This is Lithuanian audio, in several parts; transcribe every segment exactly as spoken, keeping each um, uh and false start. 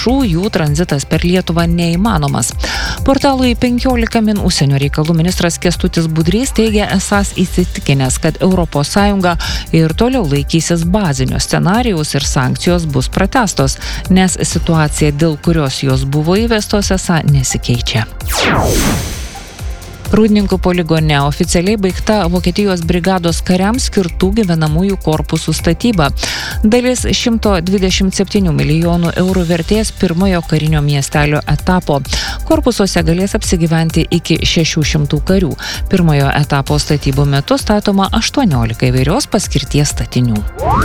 lėšų jų tranzitas per Lietuvą neįmanomas. Portalui penkiolika min užsienio reikalų ministras Kęstutis Budrys teigia esąs įsitikinęs, kad Europos Sąjunga ir toliau laikysis bazinio scenarijaus ir sankcijos bus pratęstos, nes situacija, dėl kurios jos buvo įvestos, esą nesikeičia. Rūdninkų poligone oficialiai baigta Vokietijos brigados kariams skirtų gyvenamųjų korpusų statyba. Dalis šimto dvidešimt septynių milijonų eurų vertės pirmojo karinio miestelio etapo. Korpusuose galės apsigyventi iki šešių šimtų karių. Pirmojo etapo statybų metu statoma aštuoniolika įvairios paskirties statinių.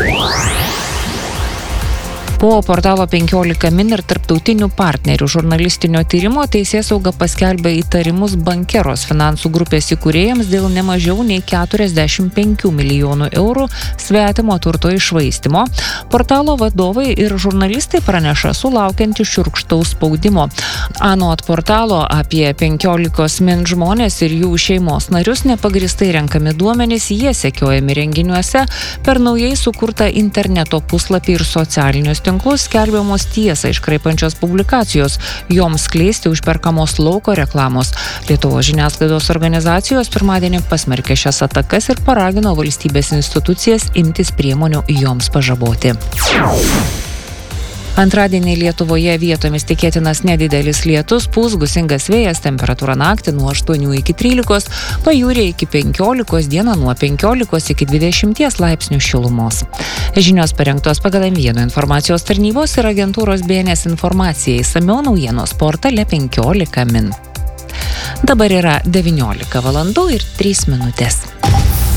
Po portalo penkiolika min ir tarptautinių partnerių žurnalistinio tyrimo teisėsauga paskelbė įtarimus Bankeros finansų grupės įkūrėjams dėl nemažiau nei keturiasdešimt penkių milijonų eurų svetimo turto iššvaistymo. Portalo vadovai ir žurnalistai praneša sulaukiantys šiurkštaus spaudimo. Anot portalo apie penkiolikos min žmonės ir jų šeimos narius nepagristai renkami duomenys, jie sekiojami renginiuose per naujai sukurtą interneto puslapį ir socialinius tinklus. tinklus skelbiamos tiesą iškraipančios publikacijos, joms skleisti užperkamos lauko reklamos. Lietuvos žiniasklaidos organizacijos pirmadienį pasmerkė šias atakas ir paragino valstybės institucijas imtis priemonių joms pažaboti. Antradienį Lietuvoje vietomis tikėtinas nedidelis lietus, pūs gūsingas vėjas, temperatūra naktį nuo aštuonių iki trylikos, pajūryje iki penkiolikos, dieną nuo penkiolikos iki dvidešimties laipsnių šilumos. Žinios parengtos pagal M vieno informacijos tarnybos ir agentūros B N S informacija, išsamiau naujienos portale penkiolika min. Dabar yra devyniolika valandų ir trys minutės.